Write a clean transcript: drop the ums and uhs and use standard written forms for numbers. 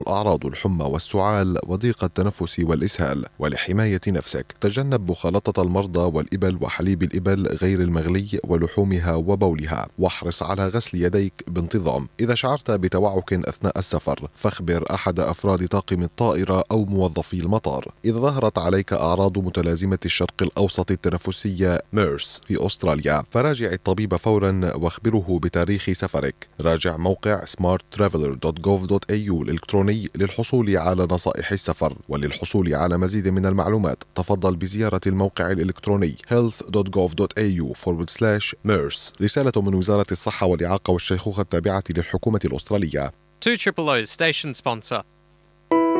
أعراض الحمى والسعال وضيق التنفس والإسهال. ولحماية نفسك تجنب مخالطة المرضى والإبل وحليب الإبل غير المغلي ولحومها وبولها، واحرص على غسل يديك بانتظام. إذا شعرت بتوعك أثناء السفر فاخبر أحد أفراد طاقم الطائرة أو موظفي المطار. إذا ظهرت عليك أعراض متلازمة الشرق الأوسط التنفسية ميرس في أستراليا فراجع الطبيب فورا واخبره بتاريخ سفرك. راجع موقع smarttraveler.gov.au الإلكتروني للحصول على نصائح السفر. وللحصول على مزيد من المعلومات تفضل بزيارة الموقع الإلكتروني health.gov.au/MERS. رسالة من وزارة الصحة والإعاقة والشيخوخة التابعة للحكومة الأسترالية. 2 Triple O's station sponsor.